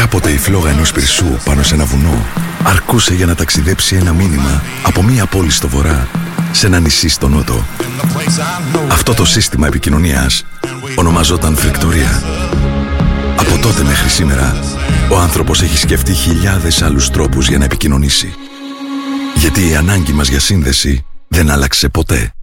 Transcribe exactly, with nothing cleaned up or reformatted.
Κάποτε η φλόγα ενός πυρσού πάνω σε ένα βουνό αρκούσε για να ταξιδέψει ένα μήνυμα από μία πόλη στο βορρά σε ένα νησί στο νότο. Αυτό το σύστημα επικοινωνίας ονομαζόταν Βικτωρία. Από τότε μέχρι σήμερα, ο άνθρωπος έχει σκεφτεί χιλιάδες άλλους τρόπους για να επικοινωνήσει. Γιατί η ανάγκη μας για σύνδεση δεν άλλαξε ποτέ.